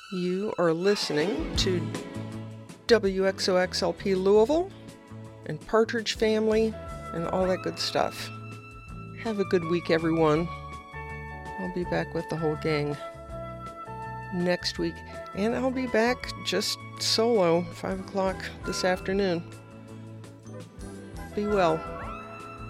You are listening to WXOXLP Louisville and Partridge Family and all that good stuff. Have a good week, everyone. I'll be back with the whole gang next week, and I'll be back just solo, 5 o'clock this afternoon. Be well.